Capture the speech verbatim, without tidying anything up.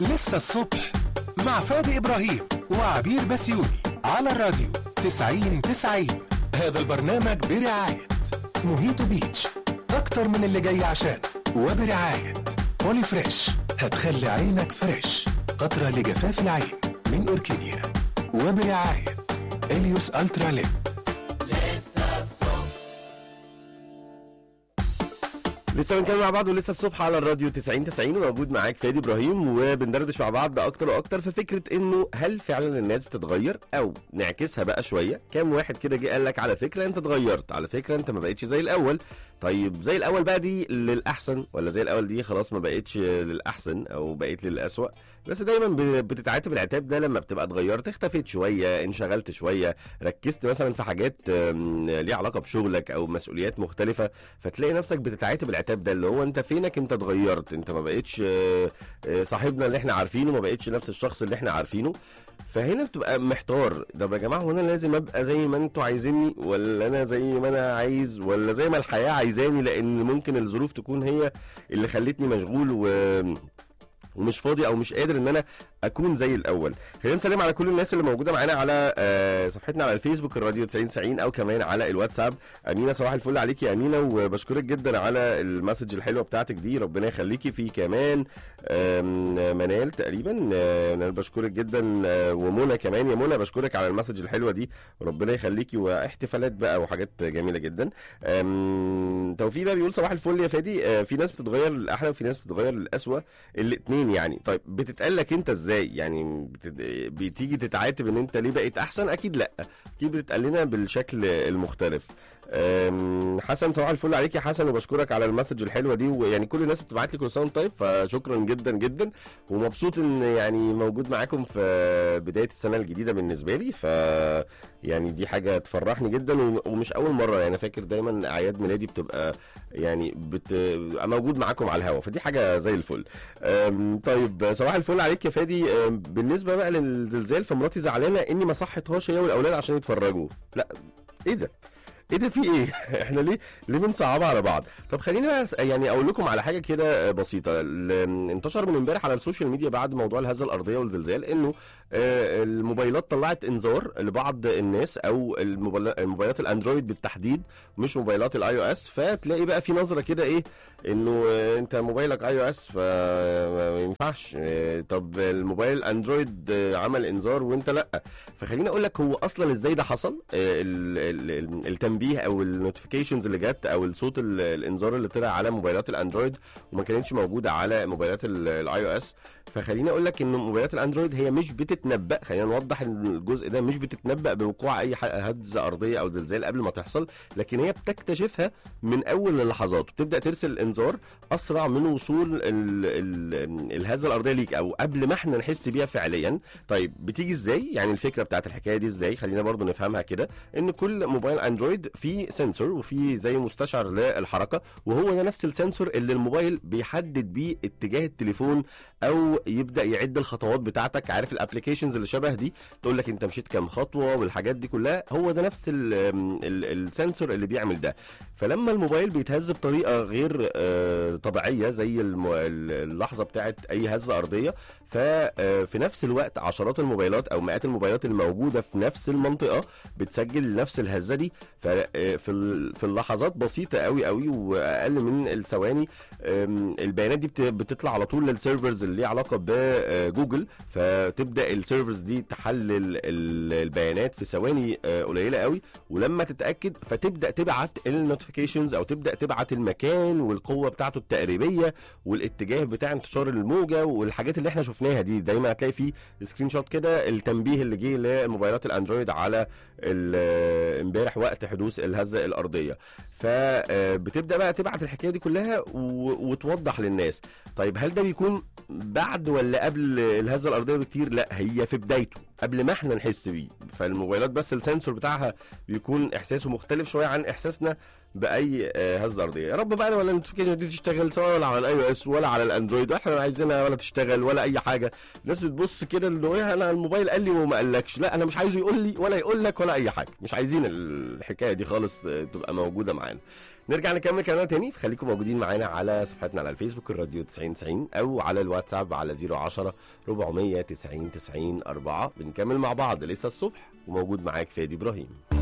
لسه الصبح مع فادي إبراهيم وعبير بسيوني على الراديو تسعين تسعين. هذا البرنامج برعاية موهيتو بيتش، أكتر من اللي جاي عشان، وبرعاية بولي فريش، هتخلي عينك فريش، قطرة لجفاف العين من أوركيديا، وبرعاية إليوس ألترا ليب. لسه بنكمل مع بعض ولسه الصبح على الراديو تسعين تسعين، وموجود معاك فادي ابراهيم، وبندردش مع بعض اكتر واكتر في فكره انه هل فعلا الناس بتتغير، او نعكسها بقى شويه. كام واحد كده جه قال لك على فكره انت اتغيرت، على فكره انت ما بقتش زي الاول. طيب زي الاول بقى دي للاحسن، ولا زي الاول دي خلاص ما بقتش للاحسن او بقيت للاسوأ؟ بس دايما بتتعاتب العتاب ده لما بتبقى اتغيرت، اختفيت شويه، انشغلت شويه، ركزت مثلا في حاجات ليها علاقه بشغلك او مسؤوليات مختلفه، فتلاقي نفسك بتتعاتب العتاب ده اللي هو انت فينك، انت اتغيرت، انت ما بقتش صاحبنا اللي احنا عارفينه، ما بقتش نفس الشخص اللي احنا عارفينه. فهنا بتبقى محتار، طب يا جماعه هو انا لازم ابقى زي ما انتوا عايزيني، ولا انا زي ما انا عايز، ولا زي ما الحياه عايزاني؟ لان ممكن الظروف تكون هي اللي خلتني مشغول و ومش فاضي او مش قادر ان انا اكون زي الاول. خلينا نسلم على كل الناس اللي موجوده معانا على آه صفحتنا على الفيسبوك الراديو تسعين تسعين، او كمان على الواتساب. امينه صباح الفل عليكي يا امينه، وبشكرك جدا على المسج الحلوه بتاعتك دي، ربنا يخليكي. في كمان منال تقريبا، آه انا بشكرك جدا، آه ومنى كمان. يا منى بشكرك على المسج الحلوه دي، ربنا يخليكي، واحتفالات بقى وحاجات جميله جدا. توفيق بقى بيقول صباح الفل يا فادي، آه في ناس بتتغير للاحلى وفي ناس بتتغير للاسوء، الاثنين يعني. طيب بتتقال لك انت ازاي يعني؟ بتد... بتيجي تتعاتب ان انت ليه بقيت احسن؟ اكيد لا، اكيد بتتقال لنا بالشكل المختلف. حسن صباح الفل عليك يا حسن، وبشكرك على المسج الحلوه دي، ويعني كل الناس بتبعت لي كل سنه طيب، فشكرا جدا جدا، ومبسوط ان يعني موجود معاكم في بدايه السنه الجديده بالنسبه لي. ف يعني دي حاجه تفرحني جدا، ومش اول مره يعني، فاكر دايما اعياد ميلادي بتبقى يعني بتبقى موجود معاكم على الهوا، فدي حاجه زي الفل. طيب صباح الفل عليك يا فادي. بالنسبه بقى للزلزال، فمراتي زعلانه اني ما صحتهاش هي والاولاد عشان يتفرجوا. لا ايه ده ايه ده في ايه؟ احنا ليه ليه بنصعبها على بعض؟ طب خليني بقى يعني اقول لكم على حاجه كده بسيطه. انتشر من امبارح على السوشيال ميديا بعد موضوع الهزه الارضيه والزلزال، انه الموبايلات طلعت انذار لبعض الناس، او الموبايلات الاندرويد بالتحديد، مش موبايلات الاي او اس. فتلاقي بقى في نظره كده ايه، انه انت موبايلك اي او اس فما ينفعش، طب الموبايل الاندرويد عمل انذار وانت لا. فخليني اقول لك هو اصلا ازاي ده حصل. التنبيه او النوتيفيكيشنز اللي جت، او الصوت الانذار اللي طلع على موبايلات الاندرويد وما كانتش موجوده على موبايلات الاي او اس. فخليني اقول لك ان موبايلات الاندرويد هي مش بتتنبأ، خلينا نوضح ان الجزء ده مش بتتنبأ بوقوع اي هزه ارضيه او زلزال قبل ما تحصل، لكن هي بتكتشفها من اول اللحظات، وبتبدا ترسل انذار اسرع من وصول ال ال الهزه الارضيه ليك، او قبل ما احنا نحس بيها فعليا. طيب بتيجي ازاي يعني الفكره بتاعت الحكايه دي ازاي؟ خلينا برضو نفهمها كده، ان كل موبايل اندرويد فيه سنسور وفيه زي مستشعر للحركه، وهو ده نفس السنسور اللي الموبايل بيحدد بيه اتجاه التليفون، او يبدا يعد الخطوات بتاعتك. عارف الابلكيشنز اللي شبه دي تقول لك انت مشيت كام خطوه والحاجات دي كلها، هو ده نفس السنسور اللي بيعمل ده. فلما الموبايل بيتهز بطريقه غير آه طبيعيه زي اللحظه بتاعت اي هزه ارضيه، ففي نفس الوقت عشرات الموبايلات او مئات الموبايلات الموجوده في نفس المنطقه بتسجل نفس الهزه دي. ففي في اللحظات بسيطه قوي قوي واقل من الثواني، البيانات دي بتطلع على طول للسيرفرز اللي ليها علاقه بجوجل، فتبدا السيرفرز دي تحلل البيانات في ثواني قليله قوي، ولما تتاكد فتبدا تبعت النوتيفيكيشنز، او تبدا تبعت المكان والقوه بتاعته التقريبيه والاتجاه بتاع انتشار الموجه والحاجات اللي احنا شفناها دي. دايما هتلاقي في سكرين شوت كده التنبيه اللي جه للموبايلات الاندرويد على امبارح وقت حدوث الهزه الارضيه. فبتبدا بقى تبعت الحكايه دي كلها وتوضح للناس. طيب هل ده بيكون بعد ولا قبل الهزه الارضيه بكتير؟ لا، هي في بدايته، قبل ما احنا نحس بيه. فالموبايلات بس السنسور بتاعها بيكون احساسه مختلف شويه عن احساسنا باي هزه ارضيه. يا رب بقى ولا النوتيفيكيشن دي تشتغل سواء ولا على الاي او اس ولا على الاندرويد، احنا عايزينها ولا تشتغل ولا اي حاجه. الناس بتبص كده اللي ايه انا الموبايل قال لي وما قالكش، لا انا مش عايزه يقول لي ولا يقول لك ولا اي حاجه، مش عايزين الحكايه دي خالص تبقى موجوده معانا. نرجع نكمل كلامنا تاني، فخليكم موجودين معانا على صفحتنا على الفيسبوك الراديو تسعين تسعين او على الواتساب على صفر عشرة أربعمية تسعين تسعين أربعة. بنكمل مع بعض لسه الصبح وموجود معاك فادي ابراهيم.